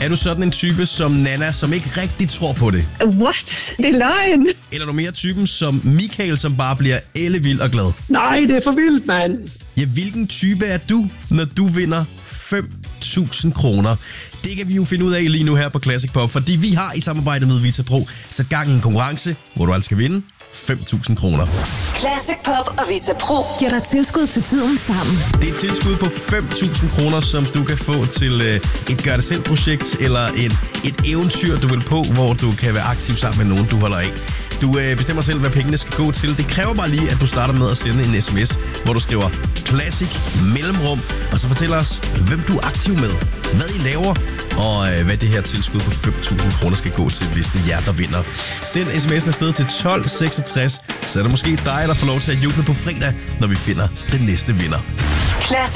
Er du sådan en type som Nana, som ikke rigtig tror på det? What? Det er løgn. Eller er du mere typen som Michael, som bare bliver ellevild og glad? Nej, det er for vildt, mand. Ja, hvilken type er du, når du vinder 5.000 kroner? Det kan vi jo finde ud af lige nu her på Classic Pop, fordi vi har i samarbejde med VitaPro sat gang i en konkurrence, hvor du altså skal vinde 5.000 kroner. Classic Pop og VitaPro Giver dig tilskud til tiden sammen. Det er et tilskud på 5.000 kroner, som du kan få til et gør-det-selv-projekt eller et eventyr, du vil på, hvor du kan være aktiv sammen med nogen, du holder af. Du bestemmer selv, hvad pengene skal gå til. Det kræver bare lige, at du starter med at sende en sms, hvor du skriver Classic mellemrum, og så fortæller os, hvem du er aktiv med, hvad I laver, og hvad det her tilskud på 5.000 kroner skal gå til, hvis det er jer, der vinder. Send sms'en afsted til 1266, så er det måske dig, der får lov til at juble på fredag, når vi finder den næste vinder. Classic